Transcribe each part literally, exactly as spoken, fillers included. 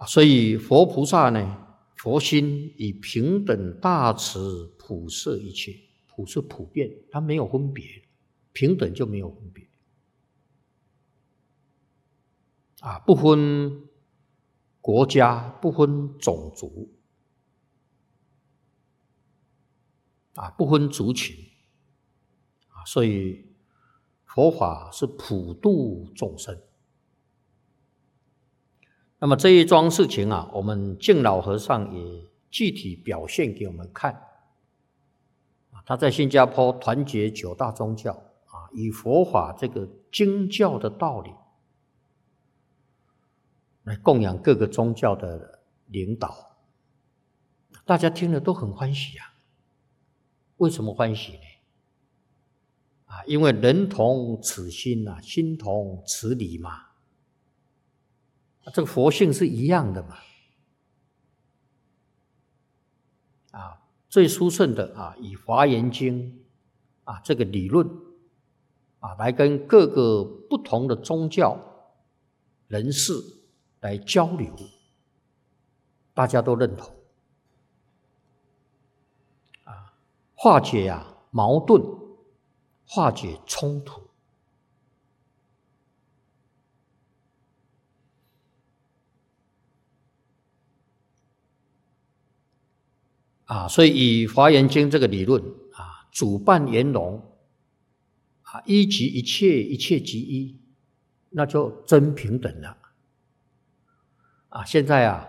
所以佛菩萨呢，佛心以平等大慈普摄一切，普是普遍，它没有分别，平等就没有分别啊，不分国家，不分种族啊，不分族群啊，所以佛法是普度众生。那么这一桩事情啊，我们净老和尚也具体表现给我们看。他在新加坡团结九大宗教啊，以佛法这个经教的道理来供养各个宗教的领导，大家听了都很欢喜啊。为什么欢喜呢？啊，因为人同此心啊，心同此理嘛。这个佛性是一样的嘛，啊，最殊胜的啊，以《华严经》啊这个理论啊，来跟各个不同的宗教人士来交流，大家都认同，啊，化解啊矛盾，化解冲突。啊，所以以《华严经》这个理论啊，主办圆融啊，一即一切，一切即一，那就真平等了。啊，现在啊，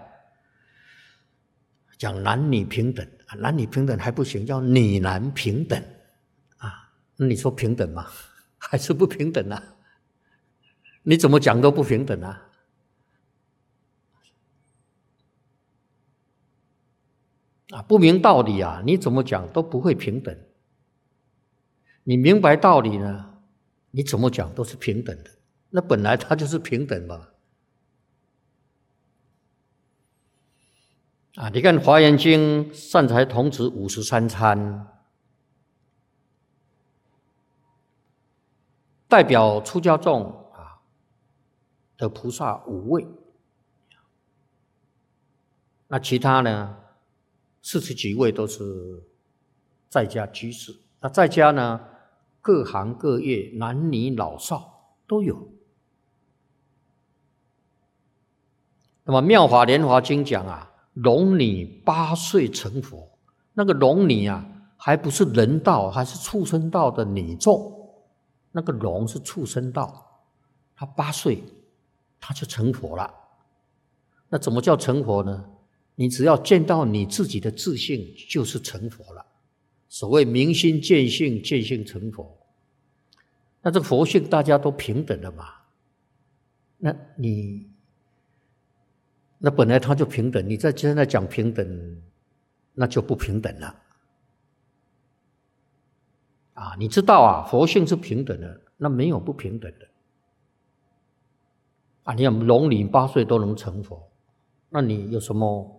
讲男女平等，男女平等还不行，叫女男平等啊。那你说平等吗？还是不平等啊？你怎么讲都不平等啊。啊，不明道理啊，你怎么讲都不会平等。你明白道理呢，你怎么讲都是平等的。那本来它就是平等嘛。啊，你看《华严经》善财童子五十三参，代表出家众啊的菩萨五位，那其他呢？四十几位都是在家居士，那在家呢，各行各业，男女老少都有。那么《妙法莲华经》讲啊，龙女八岁成佛，那个龙女啊，还不是人道，还是畜生道的女众，那个龙是畜生道，她八岁，她就成佛了。那怎么叫成佛呢？你只要见到你自己的自性，就是成佛了。所谓明心见性，见性成佛。那这佛性大家都平等的嘛？那你那本来他就平等，你在现在讲平等，那就不平等了。啊，你知道啊，佛性是平等的，那没有不平等的。啊，你看龙女八岁都能成佛，那你有什么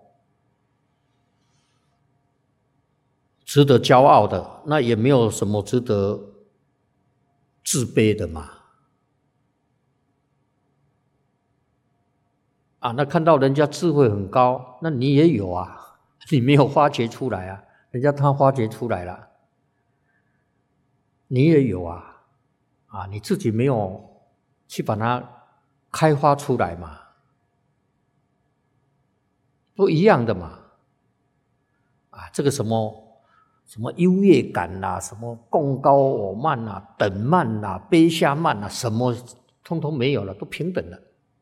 值得骄傲的？那也没有什么值得自卑的嘛。啊，那看到人家智慧很高，那你也有啊，你没有发掘出来啊，人家他发掘出来了，你也有啊，啊，你自己没有去把它开发出来嘛，都一样的嘛。啊，这个什么什么优越感啦、啊，什么共高我慢啦、啊、等慢啦、啊、卑下慢啦、啊，什么通通没有了，都平等了。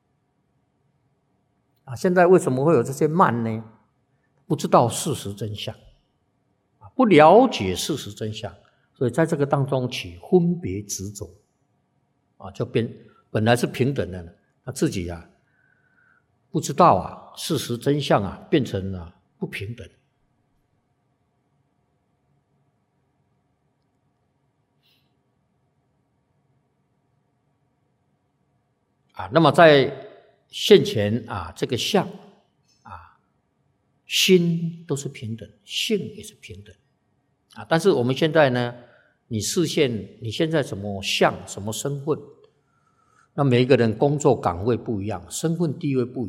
啊，现在为什么会有这些慢呢？不知道事实真相，不了解事实真相，所以在这个当中起分别执着，啊，就变本来是平等的，他自己啊不知道啊事实真相啊，变成了不平等。啊，那么在现前啊，这个相啊，心都是平等，性也是平等啊。但是我们现在呢，你视线，你现在什么相，什么身份？那每一个人工作岗位不一样，身份地位不一样。